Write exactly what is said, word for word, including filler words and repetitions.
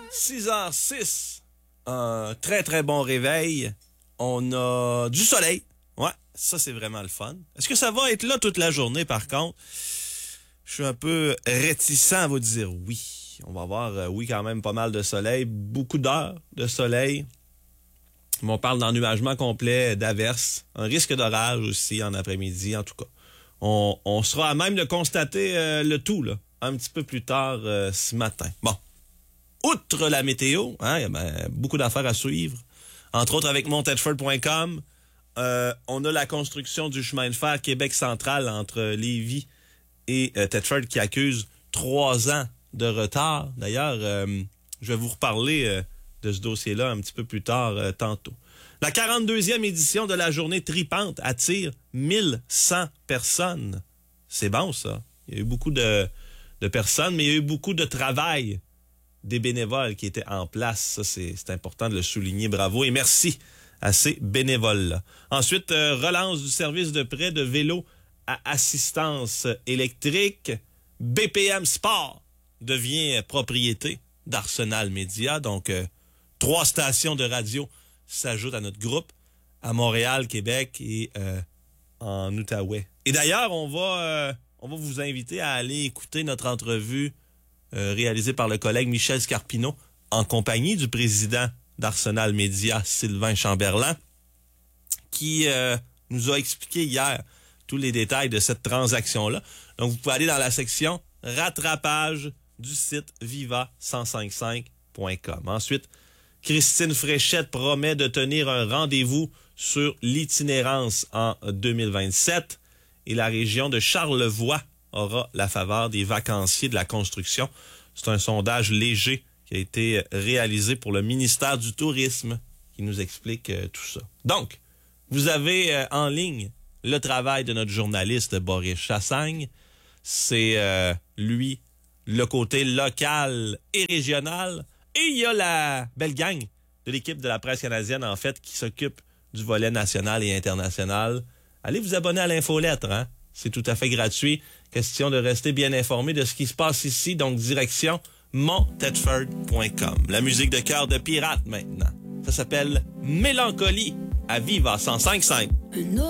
six heures six, un très très bon réveil. On a du soleil. Ouais, ça c'est vraiment le fun. Est-ce que ça va être là toute la journée par contre? Je suis un peu réticent à vous dire oui. On va avoir, euh, oui, quand même pas mal de soleil, beaucoup d'heures de soleil. Mais on parle d'ennuagement complet, d'averses, un risque d'orage aussi en après-midi, en tout cas. On, on sera à même de constater euh, le tout, là, un petit peu plus tard euh, ce matin. Bon. Outre la météo, hein, il y a ben, beaucoup d'affaires à suivre. Entre autres avec mon tedford point com, euh, on a la construction du chemin de fer Québec central entre Lévis et euh, Tedford qui accuse trois ans de retard. D'ailleurs, euh, je vais vous reparler euh, de ce dossier-là un petit peu plus tard euh, tantôt. La quarante-deuxième édition de la journée tripante attire mille cent personnes. C'est bon, ça. Il y a eu beaucoup de, de personnes, mais il y a eu beaucoup de travail des bénévoles qui étaient en place. Ça, c'est, c'est important de le souligner. Bravo et merci à ces bénévoles-là. Ensuite, euh, relance du service de prêt de vélo à assistance électrique. B P M Sport devient propriété d'Arsenal Média. Donc, euh, trois stations de radio s'ajoutent à notre groupe à Montréal, Québec et euh, en Outaouais. Et d'ailleurs, on va, euh, on va vous inviter à aller écouter notre entrevue Euh, réalisé par le collègue Michel Scarpino en compagnie du président d'Arsenal Média, Sylvain Chamberlain, qui euh, nous a expliqué hier tous les détails de cette transaction-là. Donc, vous pouvez aller dans la section rattrapage du site viva cent cinquante-cinq point com. Ensuite, Christine Fréchette promet de tenir un rendez-vous sur l'itinérance en deux mille vingt-sept et la région de Charlevoix aura la faveur des vacanciers de la construction. C'est un sondage léger qui a été réalisé pour le ministère du Tourisme qui nous explique euh, tout ça. Donc, vous avez euh, en ligne le travail de notre journaliste Boris Chassagne. C'est euh, lui, le côté local et régional. Et il y a la belle gang de l'équipe de la presse canadienne, en fait, qui s'occupe du volet national et international. Allez vous abonner à l'infolettre, hein? C'est tout à fait gratuit. Question de rester bien informé de ce qui se passe ici. Donc, direction mon tedford point com. La musique de cœur de pirate maintenant. Ça s'appelle Mélancolie à Viva cent cinquante-cinq.